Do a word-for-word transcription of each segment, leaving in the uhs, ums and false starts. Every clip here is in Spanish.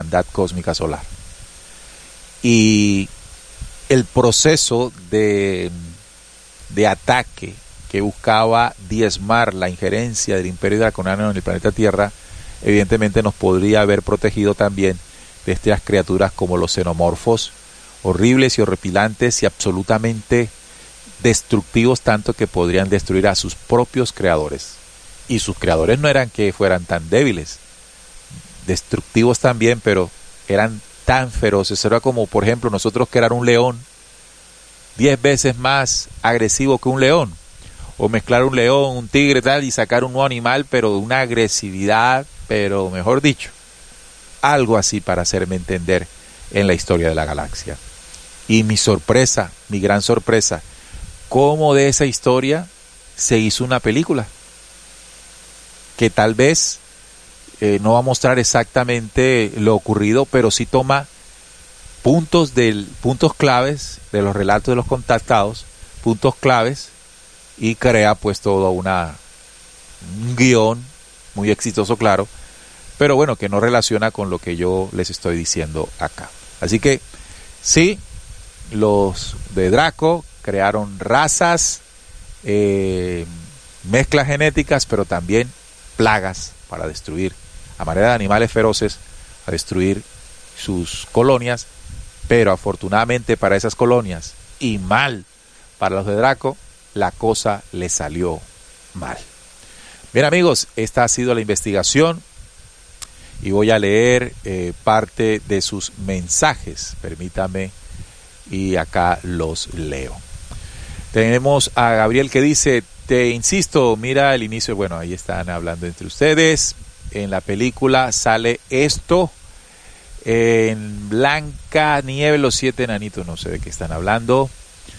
hermandad cósmica solar. Y el proceso de, de ataque que buscaba diezmar la injerencia del Imperio Draconiano en el planeta Tierra, evidentemente nos podría haber protegido también de estas criaturas como los xenomorfos, horribles y horripilantes y absolutamente destructivos, tanto que podrían destruir a sus propios creadores. Y sus creadores no eran que fueran tan débiles, destructivos también, pero eran tan feroces. Era como, por ejemplo, nosotros crear un león diez veces más agresivo que un león, o mezclar un león, un tigre, tal, y sacar un nuevo animal, pero de una agresividad, pero mejor dicho, algo así para hacerme entender en la historia de la galaxia. Y mi sorpresa, mi gran sorpresa, cómo de esa historia se hizo una película que tal vez eh, no va a mostrar exactamente lo ocurrido, pero sí toma puntos del puntos claves de los relatos de los contactados, puntos claves, y crea pues todo una un guión muy exitoso, claro, pero bueno, que no relaciona con lo que yo les estoy diciendo acá. Así que sí, los de Draco crearon razas, eh, mezclas genéticas, pero también plagas para destruir, a manera de animales feroces, a destruir sus colonias. Pero afortunadamente para esas colonias y mal para los de Draco, la cosa le salió mal. Bien, amigos, esta ha sido la investigación y voy a leer eh, parte de sus mensajes. Permítame, y acá los leo. Tenemos a Gabriel que dice: te insisto, mira el inicio. Bueno, ahí están hablando entre ustedes. En la película sale esto. En Blanca Nieve, los siete enanitos, no sé de qué están hablando.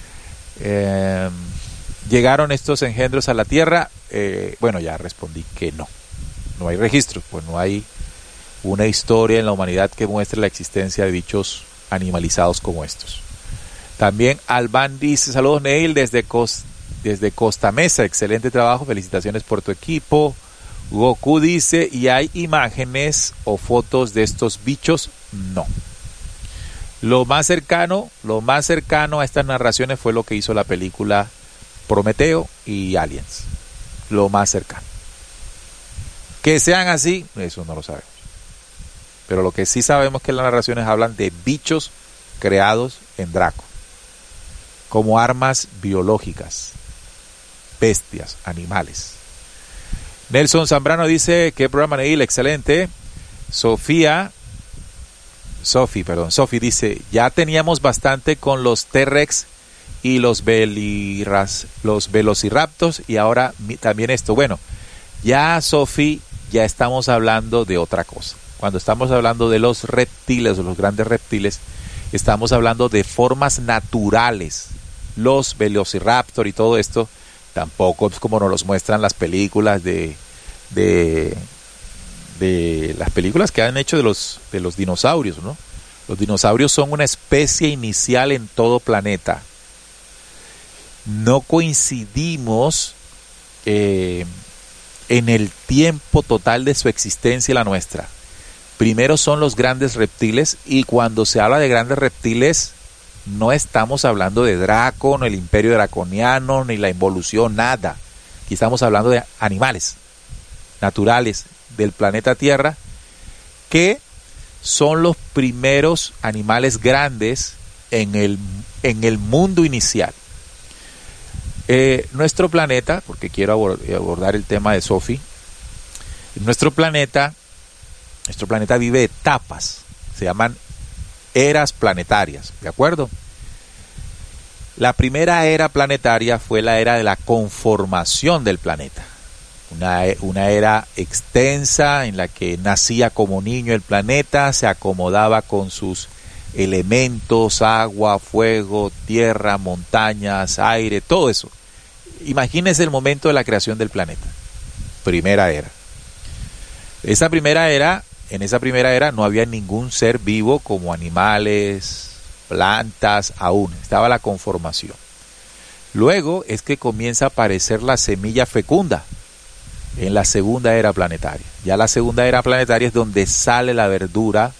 Eh, ¿Llegaron estos engendros a la Tierra? Eh, bueno, ya respondí que no. No hay registro, pues no hay una historia en la humanidad que muestre la existencia de bichos animalizados como estos. También Alban dice: saludos Neil desde, Cos, desde Costa Mesa, excelente trabajo, felicitaciones por tu equipo. Goku dice: ¿y hay imágenes o fotos de estos bichos? No. Lo más cercano, lo más cercano a estas narraciones fue lo que hizo la película Prometeo y Aliens. Lo más cercano. Que sean así, eso no lo sabemos. Pero lo que sí sabemos es que las narraciones hablan de bichos creados en Draco, como armas biológicas, bestias, animales. Nelson Zambrano dice: ¿qué programa, Neil? Excelente. Sofía, Sofi, perdón, Sofi dice: ya teníamos bastante con los T-Rex y los, Veliras, los Velociraptors, y ahora también esto. Bueno, ya, Sofi, ya estamos hablando de otra cosa. Cuando estamos hablando de los reptiles, de los grandes reptiles, estamos hablando de formas naturales. Los Velociraptor y todo esto tampoco es como nos los muestran las películas de, de, de las películas que han hecho de los, de los dinosaurios, ¿no? Los dinosaurios son una especie inicial en todo planeta. No coincidimos eh, en el tiempo total de su existencia y la nuestra. Primero son los grandes reptiles, y cuando se habla de grandes reptiles no estamos hablando de Draco, no el Imperio Draconiano, ni la involución, nada. Aquí estamos hablando de animales naturales del planeta Tierra, que son los primeros animales grandes en el, en el mundo inicial. Eh, nuestro planeta, porque quiero abordar el tema de Sofi, nuestro planeta, nuestro planeta vive etapas, se llaman eras planetarias, ¿de acuerdo? La primera era planetaria fue la era de la conformación del planeta, una, una era extensa en la que nacía como niño el planeta, se acomodaba con sus elementos, agua, fuego, tierra, montañas, aire, todo eso. Imagínense el momento de la creación del planeta, primera era. Esa primera era En esa primera era no había ningún ser vivo como animales, plantas, aún. Estaba la conformación. Luego es que comienza a aparecer la semilla fecunda en la segunda era planetaria. Ya la segunda era planetaria es donde sale la verdura